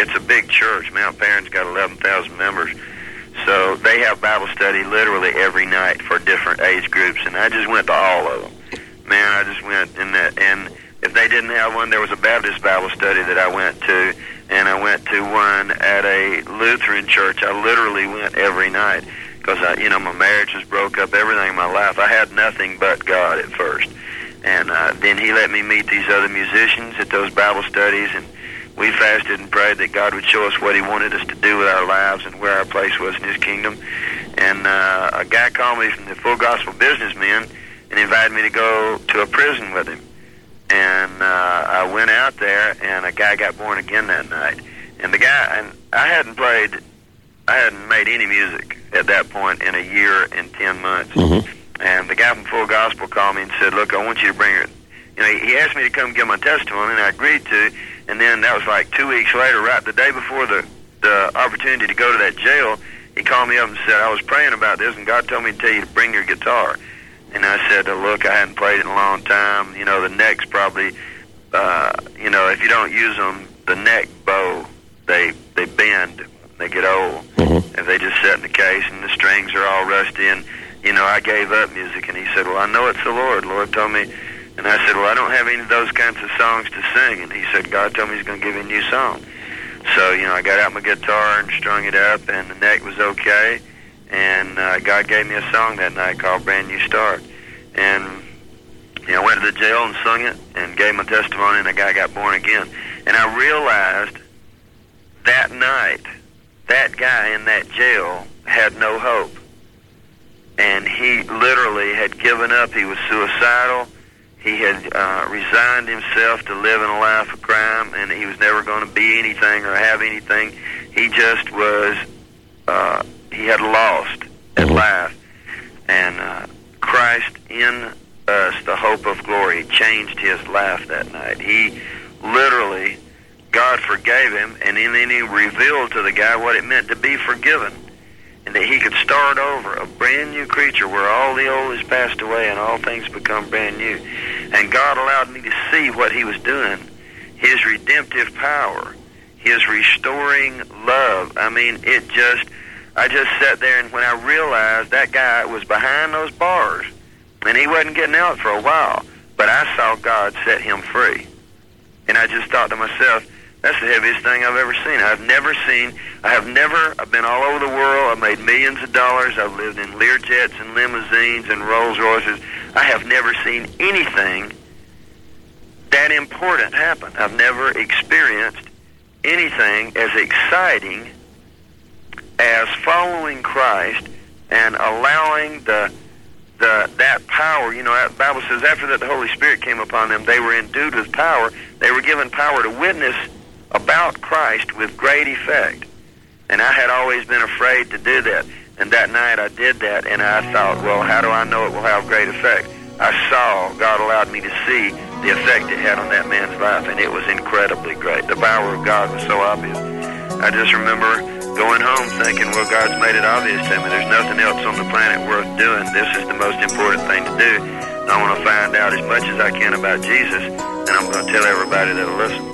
it's a big church. Mount Paran's got 11,000 members. So they have Bible study literally every night for different age groups, and I just went to all of them. Man, I just went in that, and if they didn't have one, there was a Baptist Bible study that I went to, and I went to one at a Lutheran church. I literally went every night because, my marriage was broke up, everything in my life. I had nothing but God at first. And then he let me meet these other musicians at those Bible studies, and we fasted and prayed that God would show us what he wanted us to do with our lives and where our place was in his kingdom. And a guy called me from the Full Gospel Businessmen and invited me to go to a prison with him. And I went out there, and a guy got born again that night. And the guy, and I hadn't made any music at that point in a year and 10 months. Mm-hmm. And the guy from Full Gospel called me and said, look, I want you to bring her. He asked me to come give my testimony, and I agreed to. And then that was like 2 weeks later, right the day before the opportunity to go to that jail, he called me up and said, I was praying about this, and God told me to tell you to bring your guitar. And I said, look, I hadn't played it in a long time. The neck's probably, if you don't use them, the neck bow, they bend, they get old. Mm-hmm. If they just sit in the case and the strings are all rusty. And, I gave up music. And he said, well, I know it's the Lord. Lord told me. And I said, well, I don't have any of those kinds of songs to sing. And he said, God told me he's going to give you a new song. So, I got out my guitar and strung it up, and the neck was okay. And God gave me a song that night called Brand New Start. And I went to the jail and sung it and gave my testimony, and the guy got born again. And I realized that night, that guy in that jail had no hope. And he literally had given up. He was suicidal. He had resigned himself to living a life of crime, and he was never going to be anything or have anything. He just was, he had lost at life. And Christ in us, the hope of glory, changed his life that night. He literally, God forgave him, and then he revealed to the guy what it meant to be forgiven, and that he could start over, a brand new creature where all the old has passed away and all things become brand new. And God allowed me to see what he was doing, his redemptive power, his restoring love. I just sat there, and when I realized that guy was behind those bars, and he wasn't getting out for a while, but I saw God set him free. And I just thought to myself, that's the heaviest thing I've ever seen. I've been all over the world. I've made millions of dollars. I've lived in Learjets and limousines and Rolls Royces. I have never seen anything that important happen. I've never experienced anything as exciting as following Christ and allowing that power. The Bible says after that the Holy Spirit came upon them, they were endued with power. They were given power to witness about Christ with great effect. And I had always been afraid to do that. And that night I did that, and I thought, well, how do I know it will have great effect? I saw, God allowed me to see the effect it had on that man's life, and it was incredibly great. The power of God was so obvious. I just remember going home thinking, well, God's made it obvious to me. There's nothing else on the planet worth doing. This is the most important thing to do. I want to find out as much as I can about Jesus, and I'm going to tell everybody that'll listen.